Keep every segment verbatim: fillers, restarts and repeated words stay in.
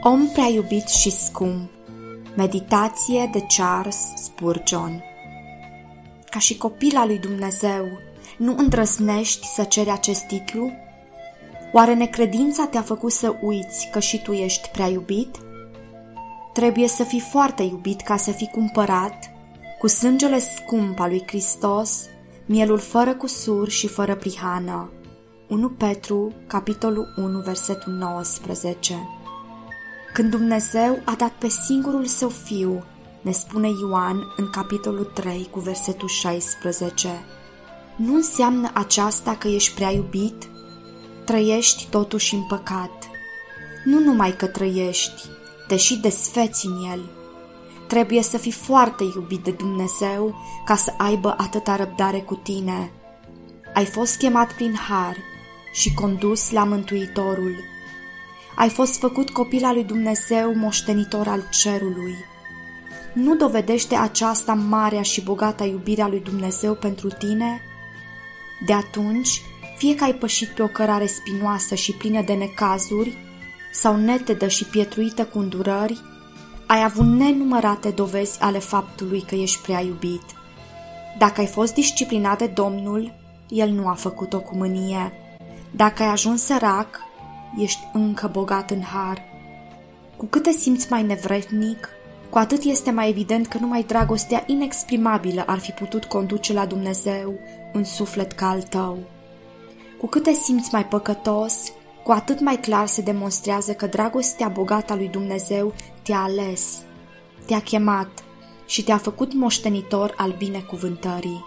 Om prea iubit și scump. Meditație de Charles Spurgeon. Ca și copil al lui Dumnezeu, nu îndrăznești să ceri acest titlu? Oare necredința te-a făcut să uiți că și tu ești prea iubit? Trebuie să fii foarte iubit ca să fii cumpărat cu sângele scump al lui Hristos, mielul fără cusur și fără prihană. unu Petru, capitolul unu, versetul nouăsprezece. Când Dumnezeu a dat pe singurul Său Fiu, ne spune Ioan în capitolul trei cu versetul șaisprezece, nu înseamnă aceasta că ești prea iubit? Trăiești totuși în păcat. Nu numai că trăiești, te și desfeți în el. Trebuie să fii foarte iubit de Dumnezeu ca să aibă atâta răbdare cu tine. Ai fost chemat prin har și condus la Mântuitorul. Ai fost făcut copil al lui Dumnezeu, moștenitor al cerului. Nu dovedește aceasta marea și bogata iubirea lui Dumnezeu pentru tine? De atunci, fie că ai pășit pe o cărare spinoasă și plină de necazuri, sau netedă și pietruită cu îndurări, ai avut nenumărate dovezi ale faptului că ești prea iubit. Dacă ai fost disciplinat de Domnul, El nu a făcut-o cu mânie. Dacă ai ajuns sărac, ești încă bogat în har. Cu cât te simți mai nevrednic, cu atât este mai evident că numai dragostea inexprimabilă ar fi putut conduce la Dumnezeu un suflet ca al tău. Cu cât te simți mai păcătos, cu atât mai clar se demonstrează că dragostea bogată a lui Dumnezeu te-a ales, te-a chemat și te-a făcut moștenitor al binecuvântării.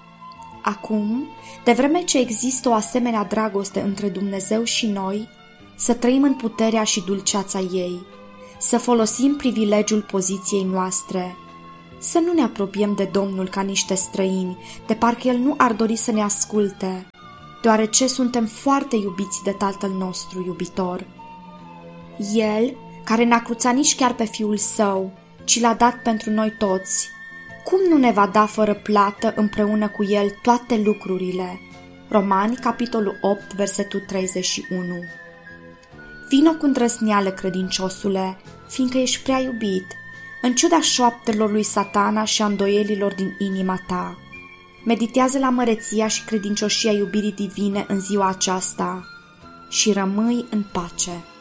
Acum, de vreme ce există o asemenea dragoste între Dumnezeu și noi, să trăim în puterea și dulceața ei, să folosim privilegiul poziției noastre, să nu ne apropiem de Domnul ca niște străini, de parcă El nu ar dori să ne asculte, deoarece suntem foarte iubiți de Tatăl nostru iubitor. El, care n-a cruțat nici chiar pe Fiul Său, ci l-a dat pentru noi toți, cum nu ne va da fără plată împreună cu El toate lucrurile? Romani, capitolul opt, versetul treizeci și unu. Vino cu îndrăzneală, credinciosule, fiindcă ești prea iubit, în ciuda șoaptelor lui Satana și a îndoielilor din inima ta. Meditează la măreția și credincioșia iubirii divine în ziua aceasta și rămâi în pace.